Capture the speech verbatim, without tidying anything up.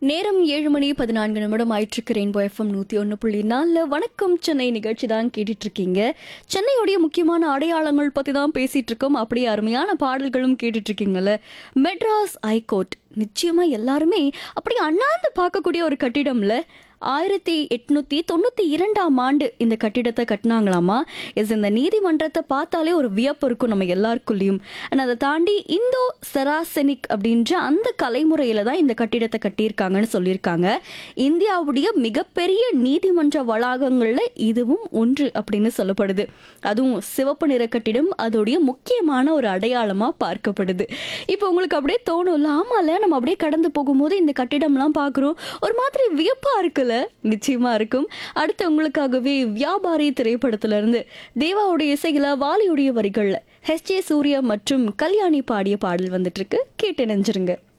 நேரம் ஏழு மணி பதினான்கு நிமிடம் ஆயிட்டிருக்கு. ரெயின்போ எஃப்எம் நூற்றி ஒன்று புள்ளி நாலில் வணக்கம் சென்னை நிகழ்ச்சி தான் கேட்டுட்டு இருக்கீங்க. சென்னையுடைய முக்கியமான அடையாளங்கள் பற்றி தான் பேசிட்டு இருக்கோம். அப்படியே அருமையான பாடல்களும் கேட்டுட்டு இருக்கீங்கல்ல. மெட்ராஸ் ஹைகோர்ட் நிச்சயமா எல்லாருமே அப்படியே அண்ணாந்து பார்க்கக்கூடிய ஒரு கட்டிடம்ல ஆயிரத்தி எட்நூத்தி தொண்ணூத்தி இரண்டாம் ஆண்டு இந்த கட்டிடத்தை கட்டினாங்களாமா. எஸ், இந்த நீதிமன்றத்தை பார்த்தாலே ஒரு வியப்பு இருக்கும் நம்ம எல்லாருக்குள்ளேயும். அண்ட் அதை தாண்டி இந்தோ செராசெனிக் அப்படின்ற அந்த கலைமுறையில தான் இந்த கட்டிடத்தை கட்டியிருக்காங்கன்னு சொல்லியிருக்காங்க. இந்தியாவுடைய மிகப்பெரிய நீதிமன்ற வளாகங்கள்ல இதுவும் ஒன்று அப்படின்னு சொல்லப்படுது. அதுவும் சிவப்பு நிற கட்டிடம் அதோடைய முக்கியமான ஒரு அடையாளமா பார்க்கப்படுது. இப்போ உங்களுக்கு அப்படியே தோணும்ல, ஆமால நம்ம அப்படியே கடந்து போகும்போது இந்த கட்டிடம்லாம் பார்க்குறோம், ஒரு மாதிரி வியப்பா இருக்குல்ல. நிச்சயமா இருக்கும். அடுத்து உங்களுக்காகவே வியாபாரி திரைப்படத்துல இருந்து தேவாவுடைய இசையில வாலியுடைய வரிகள்ல ஹெச் ஜே சூர்யா மற்றும் கல்யாணி பாடிய பாடல் வந்துட்டு இருக்கு. கேட்டு நினைஞ்சிருங்க.